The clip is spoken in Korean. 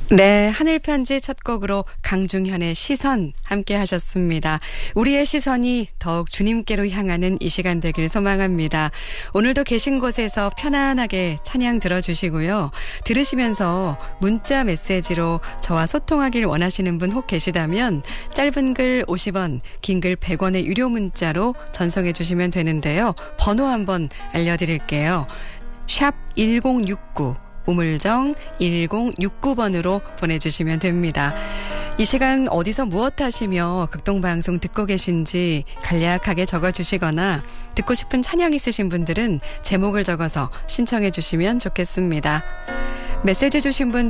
네, 하늘편지 첫 곡으로 강중현의 시선 함께 하셨습니다. 우리의 시선이 더욱 주님께로 향하는 이 시간 되길 소망합니다. 오늘도 계신 곳에서 편안하게 찬양 들어주시고요. 들으시면서 문자 메시지로 저와 소통하길 원하시는 분 혹 계시다면 짧은 글 50원, 긴 글 100원의 유료 문자로 전송해 주시면 되는데요. 번호 한번 알려드릴게요. 샵 1069 우물정 1069번으로 보내주시면 됩니다. 이 시간 어디서 무엇 하시며 극동방송 듣고 계신지 간략하게 적어주시거나 듣고 싶은 찬양 있으신 분들은 제목을 적어서 신청해 주시면 좋겠습니다. 메시지 주신 분